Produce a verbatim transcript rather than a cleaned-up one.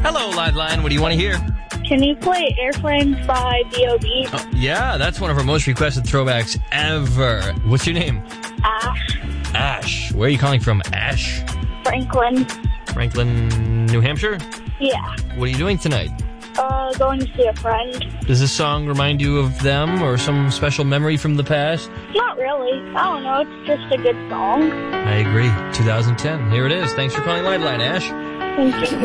Hello, Liveline. What do you want to hear? Can you play Airplanes by B O B? Oh, yeah, that's one of our most requested throwbacks ever. What's your name? Ash. Ash. Where are you calling from, Ash? Franklin. Franklin, New Hampshire? Yeah. What are you doing tonight? Uh, going to see a friend. Does this song remind you of them or some special memory from the past? Not really. I don't know. It's just a good song. I agree. two thousand ten. Here it is. Thanks for calling Liveline, Ash. Thank you.